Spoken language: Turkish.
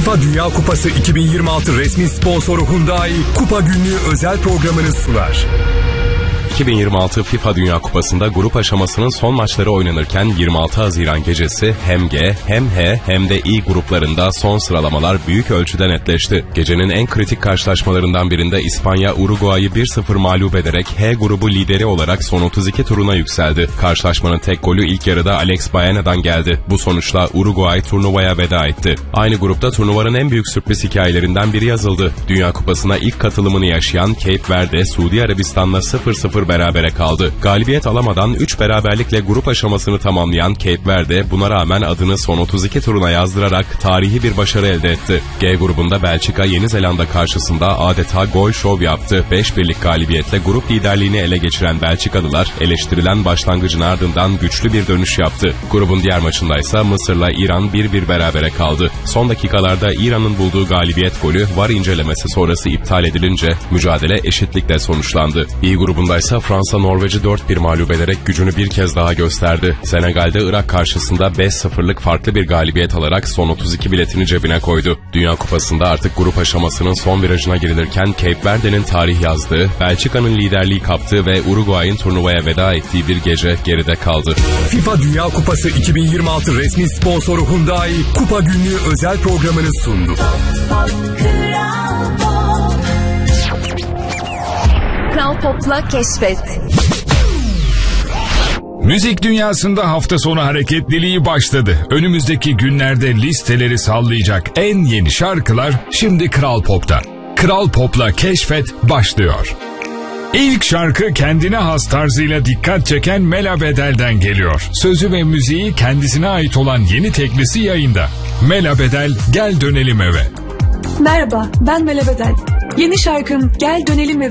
FIFA Dünya Kupası 2026 resmi sponsoru Hyundai Kupa Günlüğü özel programını sunar. 2026 FIFA Dünya Kupası'nda grup aşamasının son maçları oynanırken 26 Haziran gecesi hem G hem H hem de I gruplarında son sıralamalar büyük ölçüde netleşti. Gecenin en kritik karşılaşmalarından birinde İspanya Uruguay'ı 1-0 mağlup ederek H grubu lideri olarak son 32 turuna yükseldi. Karşılaşmanın tek golü ilk yarıda Alex Baena'dan geldi. Bu sonuçla Uruguay turnuvaya veda etti. Aynı grupta turnuvanın en büyük sürpriz hikayelerinden biri yazıldı. Dünya Kupası'na ilk katılımını yaşayan Cape Verde, Suudi Arabistan'la 0-0 berabere kaldı. Galibiyet alamadan 3 beraberlikle grup aşamasını tamamlayan Cape Verde buna rağmen adını son 32 turuna yazdırarak tarihi bir başarı elde etti. G grubunda Belçika Yeni Zelanda karşısında adeta gol şov yaptı. 5-1'lik galibiyetle grup liderliğini ele geçiren Belçikalılar eleştirilen başlangıcın ardından güçlü bir dönüş yaptı. Grubun diğer maçındaysa Mısır'la İran 1-1 berabere kaldı. Son dakikalarda İran'ın bulduğu galibiyet golü VAR incelemesi sonrası iptal edilince mücadele eşitlikle sonuçlandı. İ grubundaysa Fransa Norveç'i 4-1 mağlup ederek gücünü bir kez daha gösterdi. Senegal'de Irak karşısında 5-0'lık farklı bir galibiyet alarak son 32 biletini cebine koydu. Dünya Kupası'nda artık grup aşamasının son virajına girilirken Cape Verde'nin tarih yazdığı, Belçika'nın liderliği kaptığı ve Uruguay'ın turnuvaya veda ettiği bir gece geride kaldı. FIFA Dünya Kupası 2026 resmi sponsoru Hyundai Kupa Günlüğü özel programını sundu. Kral Pop'la keşfet. Müzik dünyasında hafta sonu hareketliliği başladı. Önümüzdeki günlerde listeleri sallayacak en yeni şarkılar şimdi Kral Pop'ta. Kral Pop'la keşfet başlıyor. İlk şarkı kendine has tarzıyla dikkat çeken Mela Bedel'den geliyor. Sözü ve müziği kendisine ait olan yeni teklisi yayında. Mela Bedel, Gel Dönelim Eve. Merhaba, ben Mela Bedel. Yeni şarkım Gel Dönelim Eve